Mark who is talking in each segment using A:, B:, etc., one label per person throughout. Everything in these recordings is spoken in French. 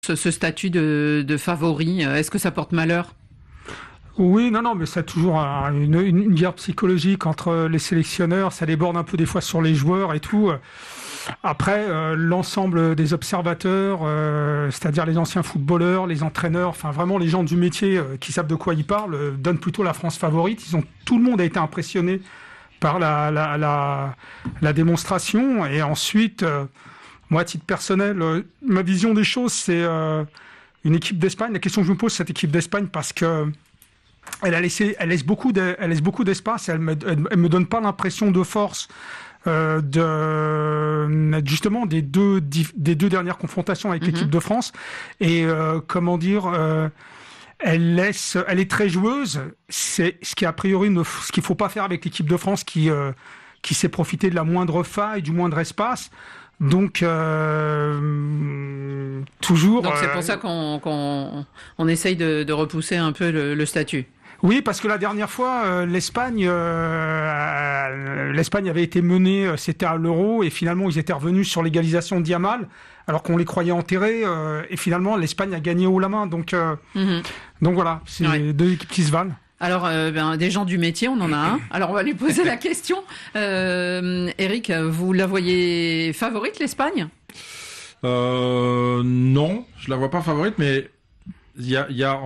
A: ce statut de favori. Est-ce que ça porte malheur ?
B: Oui, non, mais c'est toujours une guerre psychologique entre les sélectionneurs. Ça déborde un peu des fois sur les joueurs et tout. Après, l'ensemble des observateurs, c'est-à-dire les anciens footballeurs, les entraîneurs, enfin vraiment les gens du métier qui savent de quoi ils parlent, donnent plutôt la France favorite. Tout le monde a été impressionné par la démonstration. Et ensuite, moi, à titre personnel, ma vision des choses, c'est une équipe d'Espagne. La question que je me pose, c'est cette équipe d'Espagne, parce que elle laisse beaucoup d'espace. Elle me donne pas l'impression de force justement des deux dernières confrontations avec l'équipe de France. Et elle est très joueuse. C'est ce qui a priori ce qu'il faut pas faire avec l'équipe de France qui sait profiter de la moindre faille, du moindre espace. Donc toujours.
A: Donc c'est pour ça qu'on essaye de repousser un peu le statut.
B: Oui, parce que la dernière fois, l'Espagne avait été menée, c'était à l'Euro, et finalement ils étaient revenus sur l'égalisation de Yamal, alors qu'on les croyait enterrés, et finalement l'Espagne a gagné haut la main. Donc voilà, c'est deux équipes qui se valent.
A: Alors, des gens du métier, on en a un. Alors, on va lui poser la question. Eric, vous la voyez favorite, l'Espagne ?
C: Non, je la vois pas favorite, mais il y a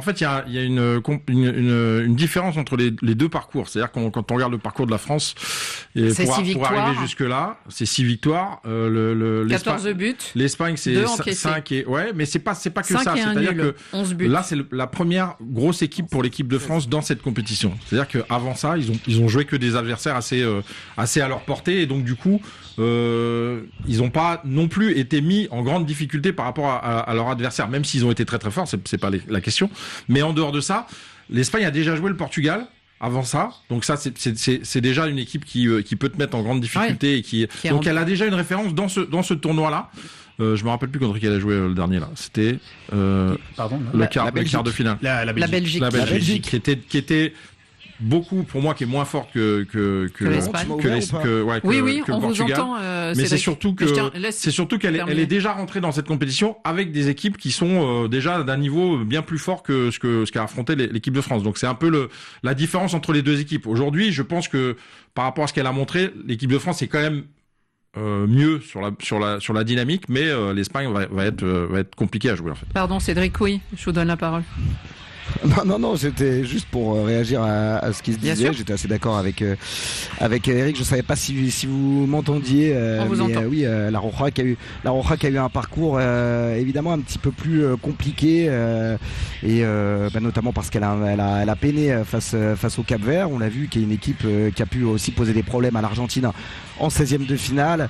C: une différence entre les deux parcours. C'est-à-dire quand on regarde le parcours de la France, et pour arriver jusque là, c'est 6 victoires.
A: 14 buts.
C: L'Espagne, c'est 5 et mais c'est pas que ça. C'est-à-dire que 11 buts. Là, c'est la première grosse équipe pour l'équipe de France dans cette compétition. C'est-à-dire qu'avant ça, ils ont joué que des adversaires assez à leur portée, et donc du coup, ils ont pas non plus été mis en grande difficulté par rapport à leur adversaire, même s'ils ont été très très forts. C'est pas la question. Mais en dehors de ça, l'Espagne a déjà joué le Portugal avant ça. Donc ça, c'est déjà une équipe qui peut te mettre en grande difficulté, et donc elle a déjà une référence dans ce tournoi-là. Je me rappelle plus contre qui elle a joué le dernier là. C'était le quart de finale.
A: La Belgique.
C: La Belgique qui était beaucoup, pour moi, qui est moins forte que
A: l'Espagne. Oui,
C: que
A: on
C: le Portugal.
A: vous entend.
C: Mais c'est surtout qu'elle est déjà rentrée dans cette compétition avec des équipes qui sont déjà d'un niveau bien plus fort que ce qu'a affronté l'équipe de France. Donc c'est un peu la différence entre les deux équipes. Aujourd'hui, je pense que par rapport à ce qu'elle a montré, l'équipe de France est quand même mieux sur la dynamique, mais l'Espagne va être compliquée à jouer en fait.
A: Pardon, Cédric, oui, je vous donne la parole.
D: Non, c'était juste pour réagir à ce qui se disait. J'étais assez d'accord avec Eric. Je savais pas si vous m'entendiez.
A: On vous entend.
D: Oui, la Roja qui a eu un parcours évidemment un petit peu plus compliqué, et notamment parce qu'elle a peiné face au Cap-Vert. On l'a vu, qui est une équipe qui a pu aussi poser des problèmes à l'Argentine en 16e de finale.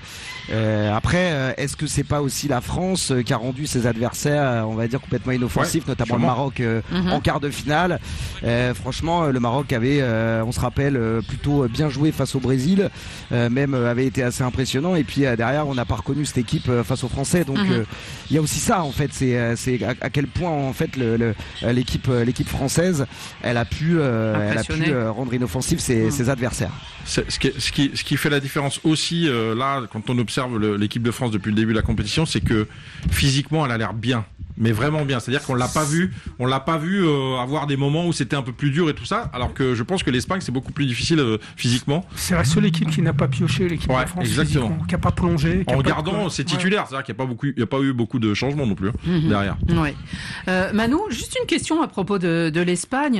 D: Après, est-ce que c'est pas aussi la France qui a rendu ses adversaires, on va dire, complètement inoffensifs, notamment le Maroc en quart de finale. Franchement, le Maroc avait, on se rappelle, plutôt bien joué face au Brésil, même avait été assez impressionnant. Et puis derrière, on n'a pas reconnu cette équipe face aux Français. Donc il y a aussi ça en fait. C'est à quel point en fait l'équipe française, elle a pu rendre inoffensifs ses adversaires.
C: Ce qui fait la différence aussi là, quand on observe l'équipe de France depuis le début de la compétition, c'est que physiquement elle a l'air bien, mais vraiment bien. C'est-à-dire qu'on l'a pas vu avoir des moments où c'était un peu plus dur et tout ça, alors que je pense que l'Espagne c'est beaucoup plus difficile physiquement.
B: C'est la seule équipe qui n'a pas pioché, l'équipe de France,
C: exactement,
B: qui n'a pas plongé,
C: en gardant ses titulaires. C'est-à-dire qu'il n'y a pas eu beaucoup de changements non plus derrière.
A: Ouais. Manu, juste une question à propos de l'Espagne.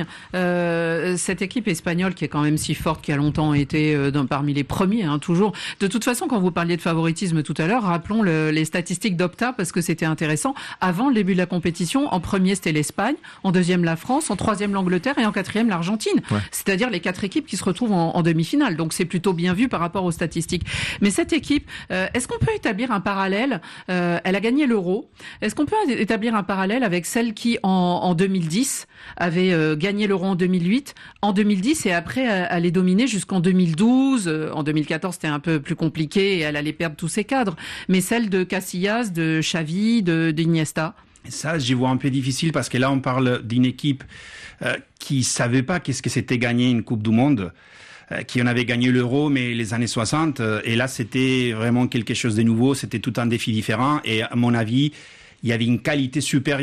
A: Cette équipe espagnole qui est quand même si forte, qui a longtemps été parmi les premiers, toujours. De toute façon, quand vous parliez de favoritisme tout à l'heure, rappelons les statistiques d'Opta, parce que c'était intéressant. Avant le début de la compétition, en premier c'était l'Espagne, en deuxième la France, en troisième l'Angleterre et en quatrième l'Argentine. Ouais. C'est-à-dire les 4 équipes qui se retrouvent en demi-finale. Donc c'est plutôt bien vu par rapport aux statistiques. Mais cette équipe, est-ce qu'on peut établir un parallèle ? Elle a gagné l'Euro. Est-ce qu'on peut établir un parallèle avec celle qui, en 2010, avait gagné l'Euro en 2008, en 2010, et après elle est dominée jusqu'en 2012. En 2014, c'était un peu plus compliqué et elle allait perdre tous ses cadres. Mais celle de Casillas, de Xavi, d'Iniesta.
E: Ça, j'y vois un peu difficile, parce que là, on parle d'une équipe qui savait pas qu'est-ce que c'était gagner une Coupe du Monde, qui en avait gagné l'Euro, mais les années 60. Et là, c'était vraiment quelque chose de nouveau. C'était tout un défi différent. Et à mon avis, il y avait une qualité supérieure